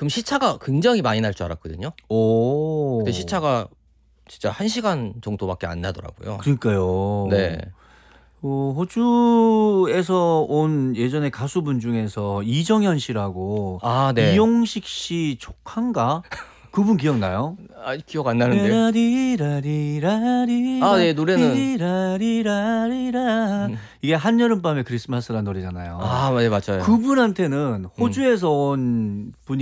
그럼 시차가 굉장히 많이 날 줄 알았거든요. 오. 근데 시차가 진짜 1시간 정도밖에 안 나더라고요. 그러니까요. 네. 호주에서 온 예전에 가수분 중에서 이정현 씨라고 아, 네. 이용식 씨 조카인가? 그분 기억나요? 아, 기억 안 나는데요. 라디라디라디라 아, 네, 노래는 리라리라리라 이게 한여름밤의 크리스마스라는 노래잖아요. 아, 네, 맞아요. 그분한테는 호주에서 온 분이